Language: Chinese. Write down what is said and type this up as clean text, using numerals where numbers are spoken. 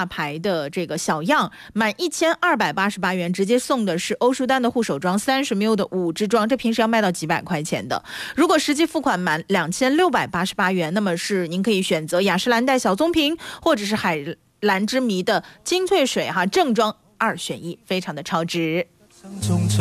大牌的这个小样，满1288元直接送的是欧舒丹的护手霜30ml 的5支装，这平时要卖到几百块钱的。如果实际付款满2688元，那么是您可以选择雅诗兰黛小棕瓶或者是海蓝之谜的精粹水正装2选1，非常的超值。